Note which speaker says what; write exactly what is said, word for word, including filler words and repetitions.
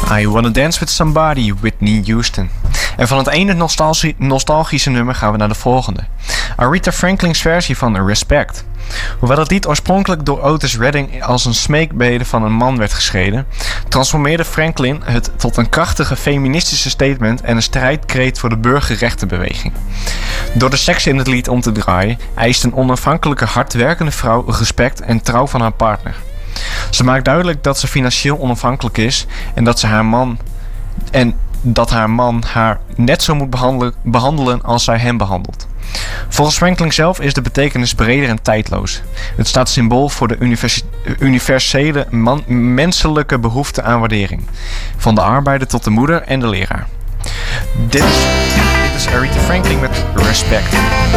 Speaker 1: I Wanna Dance With Somebody, Whitney Houston. En van het ene nostalgie- nostalgische nummer gaan we naar de volgende. Aretha Franklin's versie van Respect. Hoewel het lied oorspronkelijk door Otis Redding als een smeekbede van een man werd geschreven, transformeerde Franklin het tot een krachtige feministische statement en een strijdkreet voor de burgerrechtenbeweging. Door de seks in het lied om te draaien, eist een onafhankelijke hardwerkende vrouw respect en trouw van haar partner. Ze maakt duidelijk dat ze financieel onafhankelijk is en dat ze haar man en dat haar man haar net zo moet behandelen, behandelen als zij hem behandelt. Volgens Franklin zelf is de betekenis breder en tijdloos. Het staat symbool voor de univers- universele man- menselijke behoefte aan waardering. Van de arbeider tot de moeder en de leraar. Dit is, dit is Aretha Franklin met Respect.